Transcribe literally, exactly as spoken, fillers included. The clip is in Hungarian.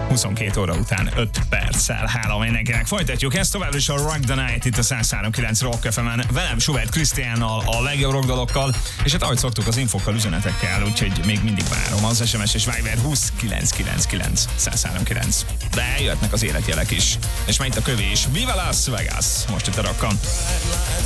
huszonkét óra után öt perccel. Hála mindenkinek. Folytatjuk ezt továbbra is a Rock the Night itt a száz három kilenc Rock ef emen. Velem Schubert Krisztiánnal, a legjobb rockdalokkal, és hát ahogy szoktuk az infokkal, üzenetekkel, úgyhogy még mindig várom az es em es és Viber húsz kilenc kilenc kilenc száz három kilenc. De jöhetnek az életjelek is. És már itt a kövés. Viva Las Vegas! Most itt a Rockon.